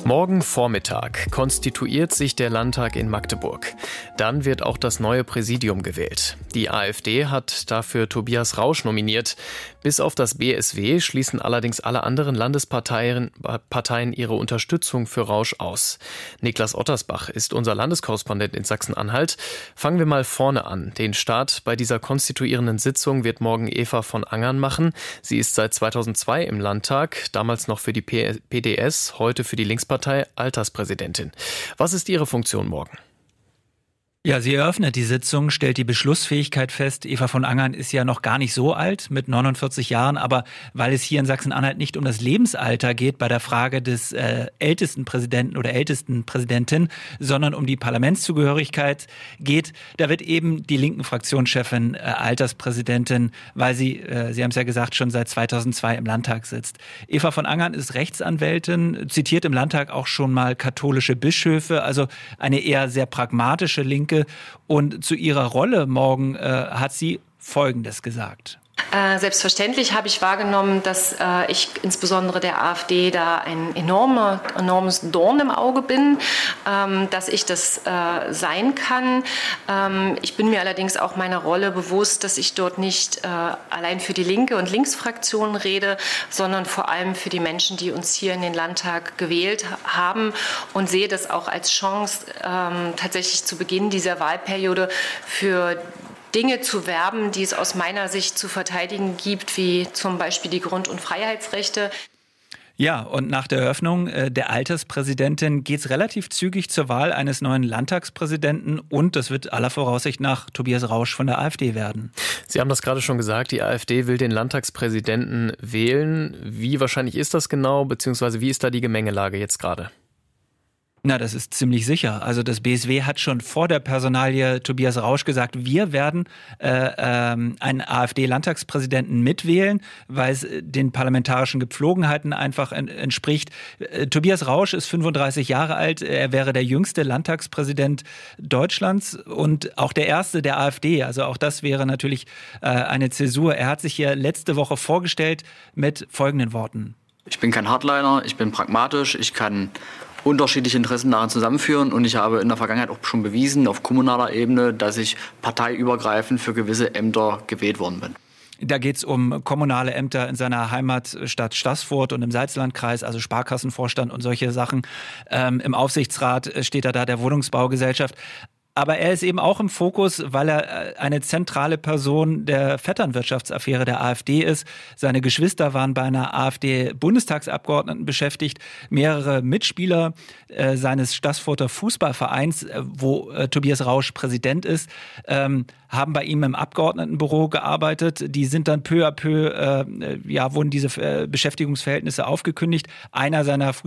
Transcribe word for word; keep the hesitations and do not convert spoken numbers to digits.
Morgen Vormittag konstituiert sich der Landtag in Magdeburg. Dann wird auch das neue Präsidium gewählt. Die AfD hat dafür Tobias Rausch nominiert. Bis auf das B S W schließen allerdings alle anderen Landesparteien Parteien ihre Unterstützung für Rausch aus. Niklas Ottersbach ist unser Landeskorrespondent in Sachsen-Anhalt. Fangen wir mal vorne an. Den Start bei dieser konstituierenden Sitzung wird morgen Eva von Angern machen. Sie ist seit zweitausendzwei im Landtag, damals noch für die P D S, heute für die Linkspartei Alterspräsidentin. Was ist Ihre Funktion morgen? Ja, sie eröffnet die Sitzung, stellt die Beschlussfähigkeit fest. Eva von Angern ist ja noch gar nicht so alt, mit neunundvierzig Jahren, aber weil es hier in Sachsen-Anhalt nicht um das Lebensalter geht bei der Frage des äh, ältesten Präsidenten oder ältesten Präsidentin, sondern um die Parlamentszugehörigkeit geht, da wird eben die linken Fraktionschefin äh, Alterspräsidentin, weil sie, äh, Sie haben es ja gesagt, schon seit zweitausendzwei im Landtag sitzt. Eva von Angern ist Rechtsanwältin, zitiert im Landtag auch schon mal katholische Bischöfe, also eine eher sehr pragmatische Linke. Und zu ihrer Rolle morgen äh, hat sie Folgendes gesagt. Äh, selbstverständlich habe ich wahrgenommen, dass äh, ich insbesondere der AfD da ein enorme, enormes Dorn im Auge bin, ähm, dass ich das äh, sein kann. Ähm, ich bin mir allerdings auch meiner Rolle bewusst, dass ich dort nicht äh, allein für die Linke und Linksfraktion rede, sondern vor allem für die Menschen, die uns hier in den Landtag gewählt haben, und sehe das auch als Chance, ähm, tatsächlich zu Beginn dieser Wahlperiode für Dinge zu werben, die es aus meiner Sicht zu verteidigen gibt, wie zum Beispiel die Grund- und Freiheitsrechte. Ja, und nach der Eröffnung äh, der Alterspräsidentin geht es relativ zügig zur Wahl eines neuen Landtagspräsidenten, und das wird aller Voraussicht nach Tobias Rausch von der AfD werden. Sie haben das gerade schon gesagt, die AfD will den Landtagspräsidenten wählen. Wie wahrscheinlich ist das genau, beziehungsweise wie ist da die Gemengelage jetzt gerade? Na, das ist ziemlich sicher. Also das B S W hat schon vor der Personalie Tobias Rausch gesagt, wir werden äh, ähm, einen AfD-Landtagspräsidenten mitwählen, weil es den parlamentarischen Gepflogenheiten einfach en- entspricht. Äh, Tobias Rausch ist fünfunddreißig Jahre alt, er wäre der jüngste Landtagspräsident Deutschlands und auch der erste der AfD. Also auch das wäre natürlich äh, eine Zäsur. Er hat sich hier letzte Woche vorgestellt mit folgenden Worten. Ich bin kein Hardliner, ich bin pragmatisch, ich kann unterschiedliche Interessen daran zusammenführen, und ich habe in der Vergangenheit auch schon bewiesen, auf kommunaler Ebene, dass ich parteiübergreifend für gewisse Ämter gewählt worden bin. Da geht es um kommunale Ämter in seiner Heimatstadt Staßfurt und im Salzlandkreis, also Sparkassenvorstand und solche Sachen. Ähm, im Aufsichtsrat steht er da der Wohnungsbaugesellschaft. Aber er ist eben auch im Fokus, weil er eine zentrale Person der Vetternwirtschaftsaffäre der AfD ist. Seine Geschwister waren bei einer AfD-Bundestagsabgeordneten beschäftigt. Mehrere Mitspieler äh, seines Staßfurter Fußballvereins, äh, wo äh, Tobias Rausch Präsident ist, ähm, haben bei ihm im Abgeordnetenbüro gearbeitet. Die sind dann peu à peu, äh, ja, wurden diese äh, Beschäftigungsverhältnisse aufgekündigt. Einer seiner